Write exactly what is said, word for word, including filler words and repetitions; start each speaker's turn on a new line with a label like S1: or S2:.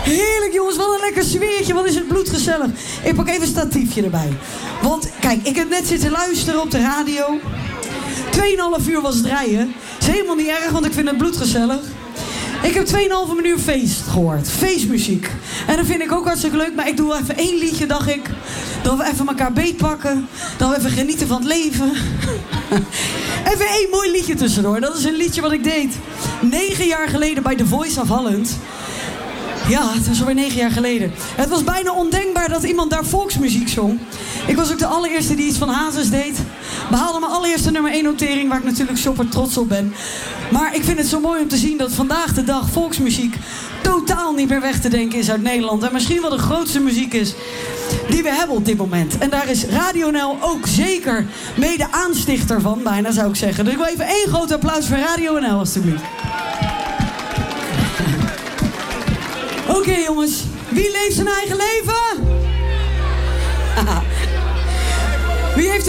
S1: Heerlijk jongens, wat een lekker sfeertje. Wat is het bloedgezellig. Ik pak even een statiefje erbij. Want kijk, ik heb net zitten luisteren op de radio. Tweeënhalf uur was het rijden. Is helemaal niet erg, want ik vind het bloedgezellig. Ik heb tweeënhalve minuut feest gehoord. Feestmuziek. En dat vind ik ook hartstikke leuk. Maar ik doe even één liedje, dacht ik. Dat we even elkaar beetpakken. Dat we even genieten van het leven. Even één mooi liedje tussendoor. Dat is een liedje wat ik deed negen jaar geleden bij The Voice of Holland. Ja, het was alweer negen jaar geleden. Het was bijna ondenkbaar dat iemand daar volksmuziek zong. Ik was ook de allereerste die iets van Hazes deed. Behaalde mijn allereerste nummer één notering, waar ik natuurlijk super trots op ben. Maar ik vind het zo mooi om te zien dat vandaag de dag volksmuziek totaal niet meer weg te denken is uit Nederland. En misschien wel de grootste muziek is die we hebben op dit moment. En daar is Radio N L ook zeker mede aanstichter van, bijna zou ik zeggen. Dus ik wil even één groot applaus voor Radio N L, alstublieft. Oké okay, jongens, wie leeft zijn eigen leven? Wie heeft